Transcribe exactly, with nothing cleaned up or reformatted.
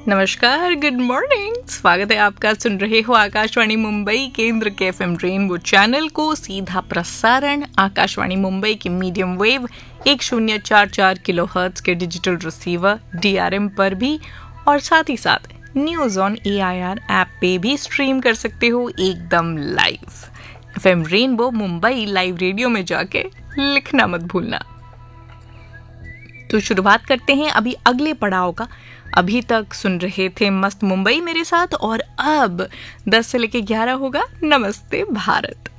नमस्कार, good morning. स्वागत है आपका। सुन रहे हो आकाशवाणी मुंबई केंद्र के एफएम रेनबो चैनल को। सीधा प्रसारण आकाशवाणी मुंबई की मीडियम वेव एक शून्य चार चार किलो हर्ट्ज के डिजिटल रिसीवर डीआरएम पर भी, और साथ ही साथ न्यूज ऑन एआईआर ऐप पे भी स्ट्रीम कर सकते हो एकदम live. FM rainbow Mumbai live radio में जाके लिखना मत भूलना। तो शुरुआत करते हैं अभी अगले पड़ाव का। अभी तक सुन रहे थे मस्त मुंबई मेरे साथ, और अब दस से लेके ग्यारह होगा नमस्ते भारत।